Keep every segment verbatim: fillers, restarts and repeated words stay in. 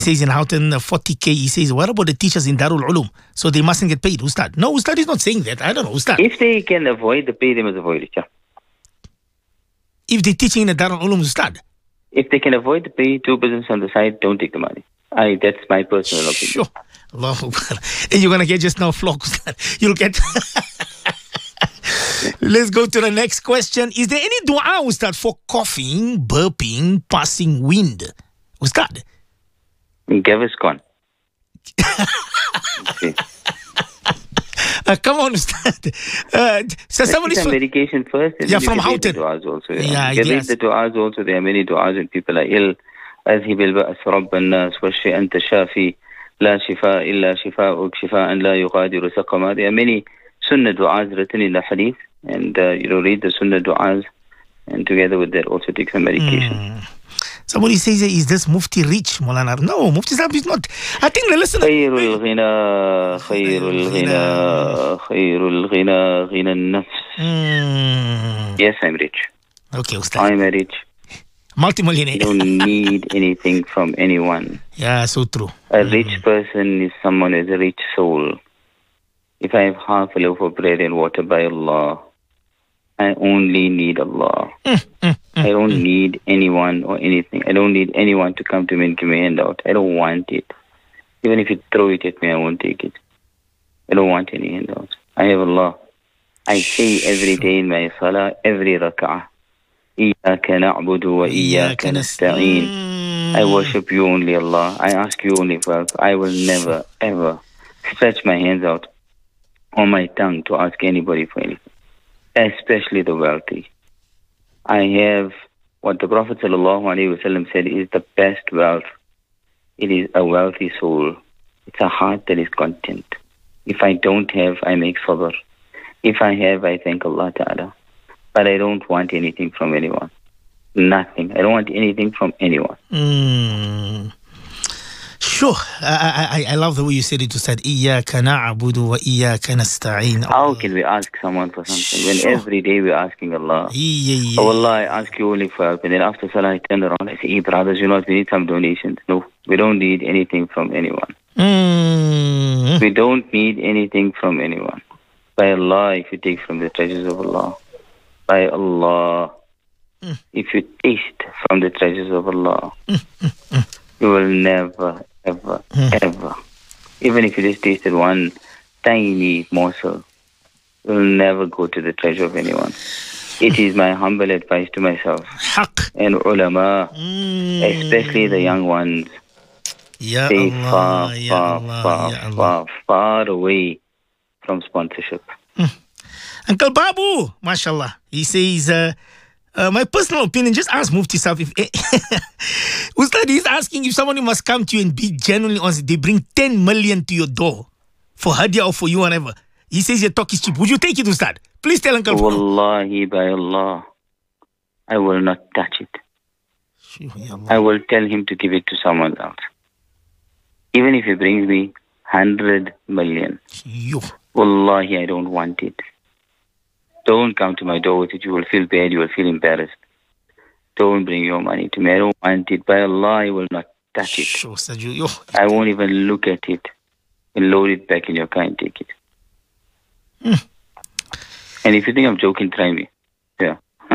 says in Houghton, uh, forty K. He says, what about the teachers in Darul Ulum? So they mustn't get paid. Ustad. No, Ustad is not saying that. I don't know, Ustad. If they can avoid the pay, they must avoid it, yeah. If they're teaching in the Darul Ulum, Ustad. If they can avoid the pay, do business on the side, don't take the money. I, that's my personal opinion. Sure. Allahu Akbar. And you're going to get just now flock, Ustad. You'll get... Let's go to the next question. Is there any dua, Ustad, for coughing, burping, passing wind? Ustad? Gaviscon. Okay. Uh, come on, Ustad. Uh, so somebody some medication first. And yeah, then from you can Houghton. read the du'as also. Yeah, Yeah, you can yes. read the du'as also. There are many du'as when people are ill. أذهب البأس رب الناس واشف أنت الشافي لا شفاء إلا شفاءك شفاء لا يغادر سقما. There are many sunnah du'as written in the hadith, and uh, you know, read the sunnah du'as, and together with that also take some medication. Mm. Somebody says, is this Mufti rich, Maulana? No, Mufti Sahib is not. I think the listener... خير الغنى خير الغنى خير الغنى غنى النفس. Mm. Yes, I'm rich. Okay, Ustad. I'm a rich. Multimillionaire. You don't need anything from anyone. Yeah, so true. A rich person is someone with a rich soul. If I have half a loaf of bread and water, by Allah, I only need Allah. Mm, mm, mm, I don't mm. need anyone or anything. I don't need anyone to come to me and give me a handout. I don't want it. Even if you throw it at me, I won't take it. I don't want any handouts. I have Allah. I say every day in my salah, every rak'ah, إِيَّاكَ نَعْبُدُ وَإِيَّاكَ نَسْتَعِينُ. I worship you only, Allah. I ask you only for help. I will never, ever stretch my hands out or my tongue to ask anybody for anything, especially the wealthy. I have what the Prophet ﷺ said is the best wealth. It is a wealthy soul. It's a heart that is content. If I don't have, I make sabr. If I have, I thank Allah Ta'ala. But I don't want anything from anyone. Nothing. I don't want anything from anyone. Mm. Sure. I, I I love the way you said it. You said, إِيَّاكَ نَعْبُدُ وَإِيَّاكَ نَسْتَعِينُ. How can we ask someone for something when Sure. every day we're asking Allah? Yeah, yeah. Oh Allah, I ask you only for help. And then after Salah, I turn around, I say, hey brothers, you know what, we need some donations. No, we don't need anything from anyone. Mm. We don't need anything from anyone. By Allah, if you take from the treasures of Allah. By Allah, Mm. if you taste from the treasures of Allah, you will never, ever, Mm. ever, even if you just tasted one tiny morsel, you will never go to the treasure of anyone. It is my humble advice to myself Haq. and ulama, Mm. especially the young ones. Ya Stay Allah, far, Ya far, Allah, far, Ya Allah. far, far away from sponsorship. Uncle Babu, mashallah, he says, uh, uh, my personal opinion, just ask Mufti Sahib if Ustad is asking if somebody must come to you and be genuinely honest, they bring ten million to your door for hadiah or for you, whatever. He says your talk is cheap. Would you take it, Ustad? Please tell Uncle Babu. Wallahi, by Allah, I will not touch it. Sure, Ya Allah. I will tell him to give it to someone else. Even if he brings me one hundred million. Yo. Wallahi, I don't want it. Don't come to my door with it. You will feel bad. You will feel embarrassed. Don't bring your money to me. I don't want it. By Allah, I will not touch it. Sure, Ustad. You- Yo. I won't even look at it. And load it back in your car and take it. Hmm. And if you think I'm joking, try me. Yeah.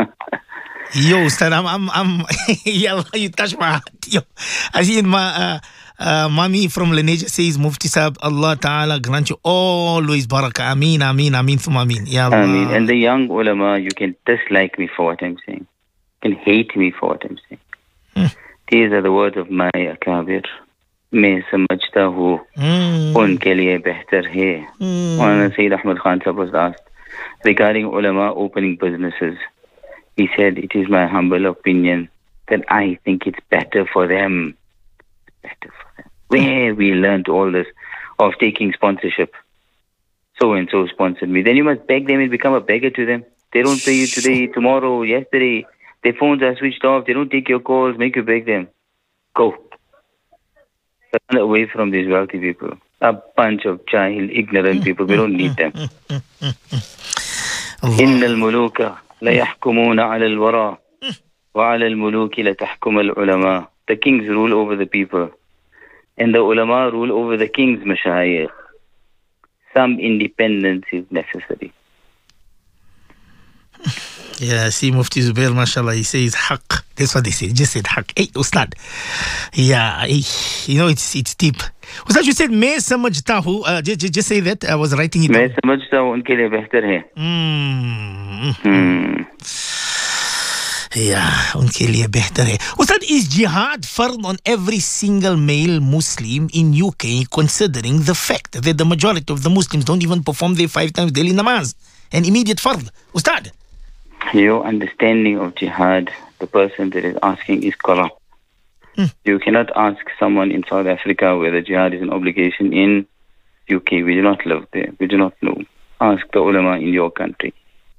Yo, Ustad, I'm, I'm, I'm, Ya Allah, you touch my heart. Yo. I see in my, uh, uh, mommy from Leneja says, Mufti Sahib, Allah Ta'ala grant you always barakah. Ameen, ameen, ameen, thumma ameen. Ya Allah. I mean, and the young ulama, you can dislike me for what I'm saying. You can hate me for what I'm saying. Hmm. These are the words of my akabir. मैं समझता हूँ Mm. उनके लिए बेहतर है. Mm. Maulana Sayyid Ahmad Khan Sahib was asked regarding ulama opening businesses. He said, it is my humble opinion that I think it's better for them. Better for them. Where we learned all this of taking sponsorship. So and so sponsored me. Then you must beg them and become a beggar to them. They don't pay you today, tomorrow, yesterday. Their phones are switched off. They don't take your calls. Make you beg them. Go. Run away from these wealthy people. A bunch of jahil, ignorant people. We don't need them. إن الملوك لا يحكمون على الورى وعلى الملوك لا تحكم العلماء. The kings rule over the people. And the ulama rule over the king's mashayikh. Some independence is necessary. Yeah, see Mufti Zubair, mashallah, he says haq. That's what they say. He just said haq. Hey, Ustad. Yeah, hey, you know, it's it's deep. Ustad, you said मैं समझता हूँ. Uh, just, just, just say that. I was writing it. मैं समझता हूँ उनके लिए बेहतर है. Mm. Hmm. Yeah, उनके लिए बेहतर है. Ustad, is jihad fard on every single male Muslim in U K, considering the fact that the majority of the Muslims don't even perform their five times daily namaz? An immediate fard. Ustad. Your understanding of jihad, the person that is asking is corrupt. Hmm. You cannot ask someone in South Africa whether jihad is an obligation in U K. We do not live there. We do not know. Ask the ulama in your country.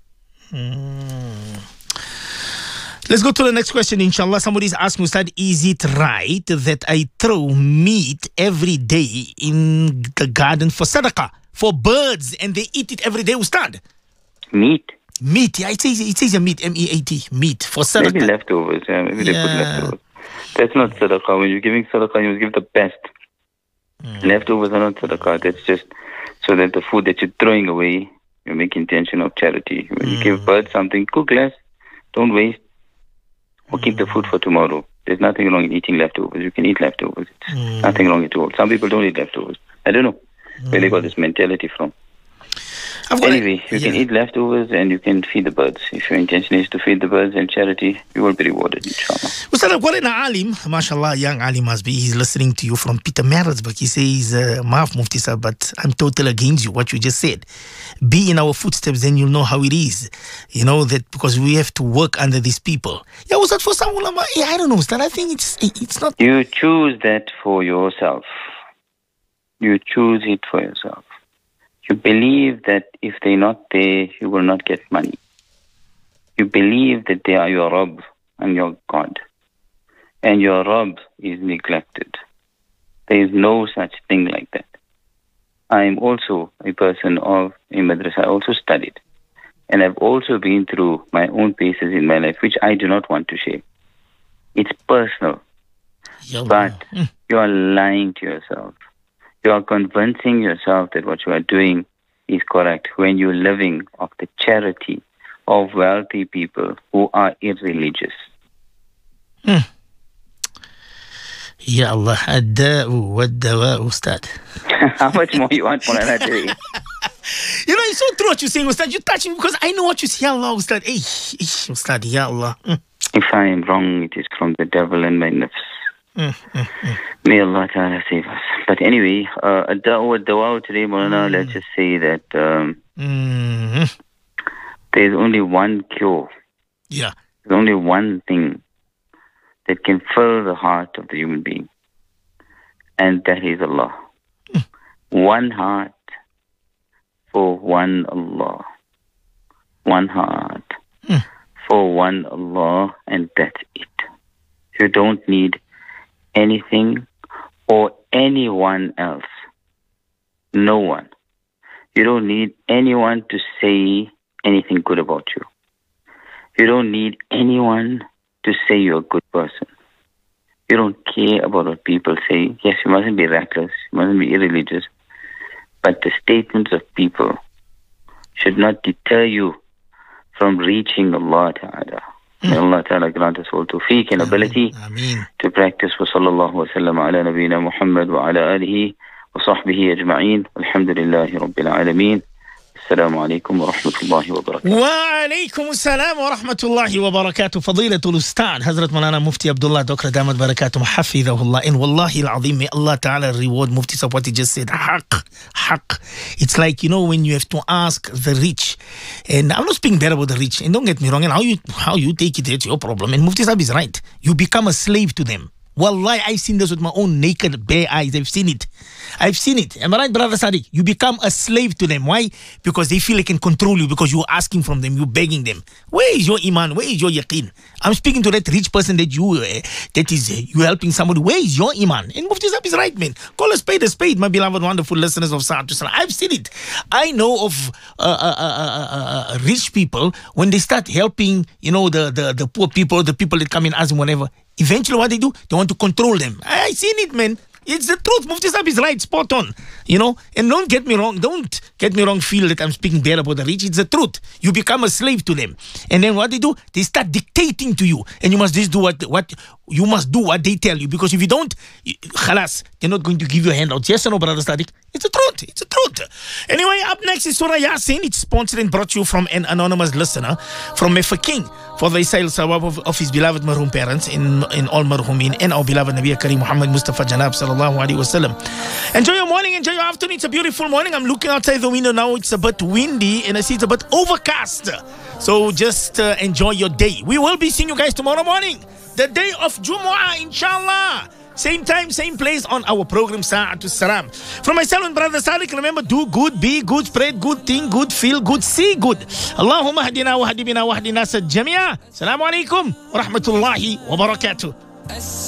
Hmm. Let's go to the next question, inshallah. Somebody's asking, Ustad, is it right that I throw meat every day in the garden for sadaqah, for birds, and they eat it every day, Ustad? Meat? Meat, yeah, it says, it says a meat, M E A T, meat, for sadaqah. Maybe leftovers, yeah, maybe they put Yeah. leftovers. That's not sadaqah. When you're giving sadaqah, you must give the best. Mm. Leftovers are not sadaqah. That's just so that the food that you're throwing away, you make intention of charity. When you give birds something, cook less, don't waste, or keep the food for tomorrow. There's nothing wrong in eating leftovers. You can eat leftovers. It's Mm. nothing wrong at all. Some people don't eat leftovers. I don't know where they got this mentality from. I've got Anyway, a, you can yeah. eat leftovers and you can feed the birds. If your intention is to feed the birds and charity, you will be rewarded, inshallah. Ustad, I've got an alim, mashallah, young alim must be. He's listening to you from Peter Maritzburg. He says, uh, Maaf Mufti sir, but I'm totally against you, what you just said. Be in our footsteps, then you'll know how it is. You know, that because we have to work under these people. Yeah, Ustad, for some ulama, yeah, I don't know, Ustad, I think it's it's not. You choose that for yourself. You choose it for yourself. You believe that if they're not there, you will not get money. You believe that they are your Rabb and your God. And your Rabb is neglected. There is no such thing like that. I am also a person of a madrasa. I also studied. And I've also been through my own paces in my life, which I do not want to share. It's personal. Yallah. But Mm. you are lying to yourself. You are convincing yourself that what you are doing is correct when you're living off the charity of wealthy people who are irreligious. Mm. Ya Allah, ad-da'u wad-dawa'u, Ustad. How much more you want, Mulana, today? You know, it's so true what you're saying, Ustad. You're touching because I know what you say. Ya Allah, Ustad. Hey, hey, Ustad, Ya Allah. Mm. If I am wrong, it is from the devil and my nafs. Mm, mm, mm. May Allah Ta'ala save us. But anyway, uh, ad-da'u wad-dawa'u today, Mulana, let's just say that um, Mm. there's only one cure. Yeah. There's only one thing that can fill the heart of the human being, and that is Allah. Mm. One heart for one Allah. One heart Mm. for one Allah, and that's it. You don't need anything or anyone else. No one. You don't need anyone to say anything good about you. You don't need anyone to say you're a good person. You don't care about what people say. Yes, you mustn't be reckless. You mustn't be irreligious. But the statements of people should not deter you from reaching Allah Ta'ala. May Allah Ta'ala grant us all tawfiq and ability Ameen. to practice. Wa sallallahu wa sallam ala nabiyyina Muhammad wa ala alihi wa sahbihi ajma'in. Alhamdulillahi rabbil alameen. Assalamu alaikum wa rahmatullahi wa barakatuh. وعليكم السلام ورحمة الله وبركاته. فضيلة الأستاذ Hazrat Maulana Mufti Abdullah Doctor Damat Barakatuh Hafidhahullah. And Wallahi al-Azim, may Allah Ta'ala reward Mufti of what he just said. Haq, haq. It's like, you know, when you have to ask the rich, and I'm not speaking bad about the rich, and don't get me wrong, and how you how you take it, that's your problem. And Mufti Sahib is right. You become a slave to them. Wallahi, I've seen this with my own naked bare eyes. I've seen it. I've seen it. Am I right, Brother Sadiq? You become a slave to them. Why? Because they feel they can control you because you're asking from them, you're begging them. Where is your iman? Where is your yaqeen? I'm speaking to that rich person that you, uh, that is, uh, you helping somebody. Where is your iman? And Mufti Sahib is right, man. Call a spade a spade, my beloved, wonderful listeners of Sa'at to Salah. I've seen it. I know of uh, uh, uh, uh, uh, rich people, when they start helping, you know, the, the, the poor people, the people that come in, ask them whatever, eventually what they do, they want to control them. I, I seen it, man. It's the truth. Mufti Saab is right, spot on. You know, and don't get me wrong. Don't get me wrong. Feel that I'm speaking bad about the rich. It's the truth. You become a slave to them, and then what they do, they start dictating to you, and you must just do what what you must do what they tell you. Because if you don't, you, khalas, they're not going to give you handouts. Yes or no, brother Sadiq? It's the truth. It's the truth. Anyway, up next is Surah Yasin. It's sponsored and brought to you from an anonymous listener from Mefa King for the Isail Sawab of, of his beloved marhum parents in in all marhumin and our beloved Nabi Kareem Muhammad Mustafa Janab sallallahu alaihi wasallam. Enjoy your morning, enjoy your afternoon. It's a beautiful morning. I'm looking outside the window now. It's a bit windy and I see it's a bit overcast. So just uh, enjoy your day. We will be seeing you guys tomorrow morning, the day of Jumu'ah, inshallah. Same time, same place on our program, Sa'atul Salam. From myself and brother Sadiq, remember, do good, be good, spread good, think good, feel good, see good. Allahumma hadina wa hadibina wa hadina sa jamia. Assalamu alaikum wa rahmatullahi wa barakatuh.